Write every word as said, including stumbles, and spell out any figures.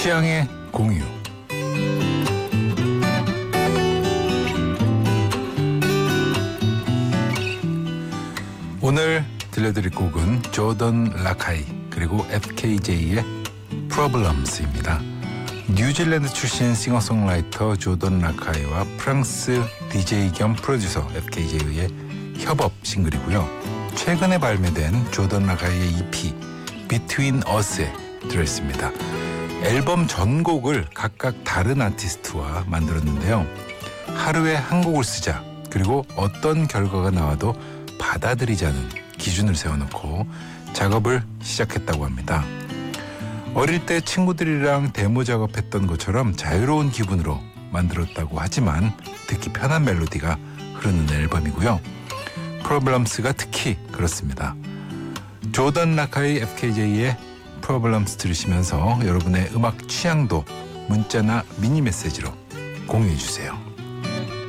취향의 공유. 오늘 들려드릴 곡은 조던 라카이 그리고 에프케이제이의 Problems입니다. 뉴질랜드 출신 싱어송라이터 조던 라카이와 프랑스 디제이 겸 프로듀서 에프케이제이의 협업 싱글이고요. 최근에 발매된 조던 라카이의 이피 Between Us에 들어있습니다. 앨범 전곡을 각각 다른 아티스트와 만들었는데요. 하루에 한 곡을 쓰자, 그리고 어떤 결과가 나와도 받아들이자는 기준을 세워놓고 작업을 시작했다고 합니다. 어릴 때 친구들이랑 데모 작업했던 것처럼 자유로운 기분으로 만들었다고 하지만 듣기 편한 멜로디가 흐르는 앨범이고요. Problems가 특히 그렇습니다. 조던 라카이 에프케이제이의 Problems 들으시면서 여러분의 음악 취향도 문자나 미니 메시지로 공유해 주세요.